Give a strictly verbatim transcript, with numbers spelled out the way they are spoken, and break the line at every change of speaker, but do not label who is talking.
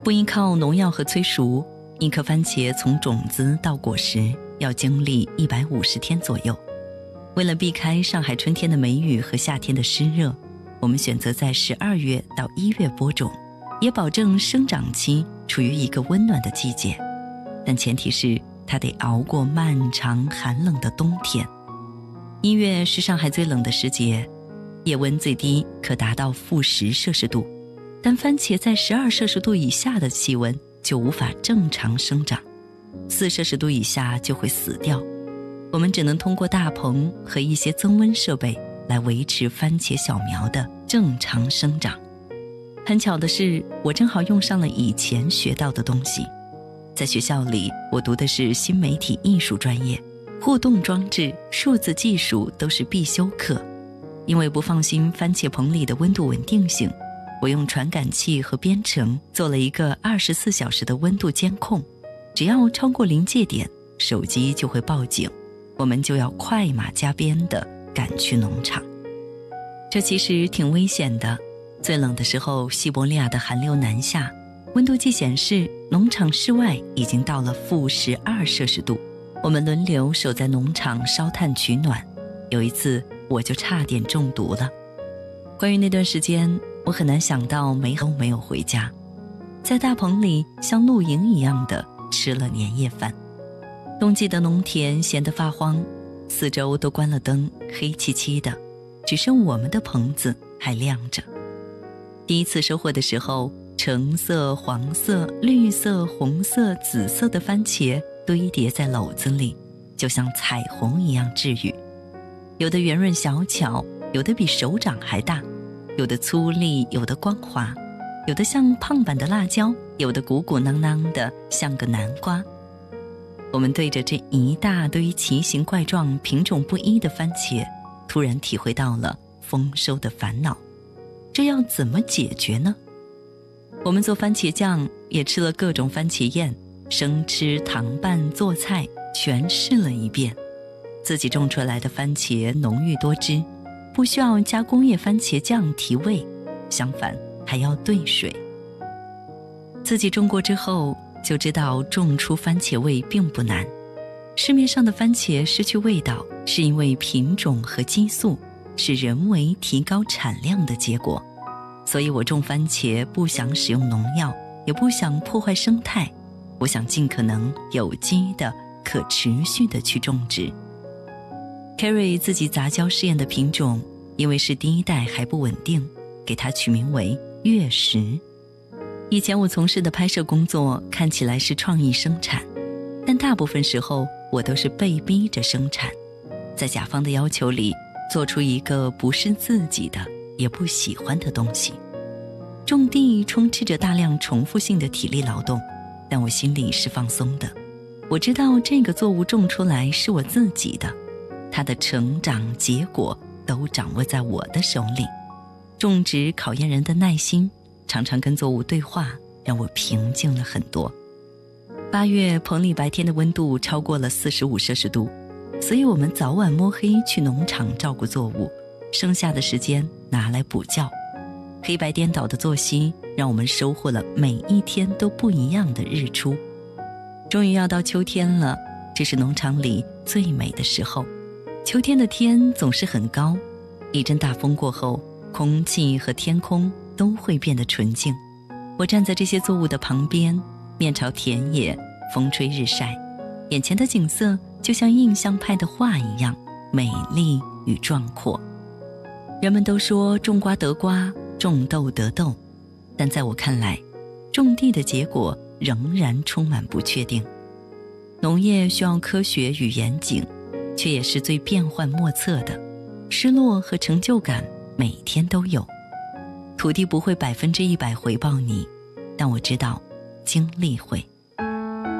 不依靠农药和催熟，一颗番茄从种子到果实要经历一百五十天左右。为了避开上海春天的梅雨和夏天的湿热，我们选择在十二月到一月播种，也保证生长期处于一个温暖的季节。但前提是它得熬过漫长寒冷的冬天。一月是上海最冷的时节，夜温最低可达到负十摄氏度，但番茄在十二摄氏度以下的气温就无法正常生长，四摄氏度以下就会死掉。我们只能通过大棚和一些增温设备来维持番茄小苗的正常生长。很巧的是，我正好用上了以前学到的东西。在学校里，我读的是新媒体艺术专业，互动装置、数字技术都是必修课。因为不放心番茄棚里的温度稳定性，我用传感器和编程做了一个二十四小时的温度监控，只要超过临界点，手机就会报警，我们就要快马加鞭地赶去农场。这其实挺危险的，最冷的时候，西伯利亚的寒流南下，温度计显示农场室外已经到了负十二摄氏度，我们轮流守在农场烧炭取暖。有一次我就差点中毒了。关于那段时间，我很难想到没都没有回家，在大棚里像露营一样的吃了年夜饭。冬季的农田闲得发慌，四周都关了灯，黑漆漆的，只剩我们的棚子还亮着。第一次收获的时候，橙色、黄色、绿色、红色、紫色的番茄堆叠在篓子里，就像彩虹一样治愈。有的圆润小巧，有的比手掌还大，有的粗粝，有的光滑，有的像胖版的辣椒，有的鼓鼓囊囊的像个南瓜。我们对着这一大堆奇形怪状、品种不一的番茄，突然体会到了丰收的烦恼。这要怎么解决呢？我们做番茄酱，也吃了各种番茄宴，生吃、糖拌、做菜，全试了一遍。自己种出来的番茄浓郁多汁，不需要加工业番茄酱提味，相反还要兑水。自己种过之后就知道种出番茄味并不难。市面上的番茄失去味道，是因为品种和激素是人为提高产量的结果。所以我种番茄不想使用农药，也不想破坏生态，我想尽可能有机的、可持续的去种植。Carrie 自己杂交试验的品种，因为是第一代还不稳定，给它取名为月食。以前我从事的拍摄工作看起来是创意生产，但大部分时候我都是被逼着生产，在甲方的要求里做出一个不是自己的也不喜欢的东西。种地充斥着大量重复性的体力劳动，但我心里是放松的。我知道这个作物种出来是我自己的，它的成长结果都掌握在我的手里。种植考验人的耐心，常常跟作物对话，让我平静了很多。八月棚里白天的温度超过了四十五摄氏度，所以我们早晚摸黑去农场照顾作物，剩下的时间拿来补觉。黑白颠倒的作息让我们收获了每一天都不一样的日出。终于要到秋天了，这是农场里最美的时候。秋天的天总是很高，一阵大风过后，空气和天空都会变得纯净。我站在这些作物的旁边，面朝田野，风吹日晒，眼前的景色就像印象派的画一样美丽与壮阔。人们都说种瓜得瓜，种豆得豆，但在我看来，种地的结果仍然充满不确定。农业需要科学与严谨，却也是最变幻莫测的，失落和成就感每天都有。土地不会百分之一百回报你，但我知道经历会。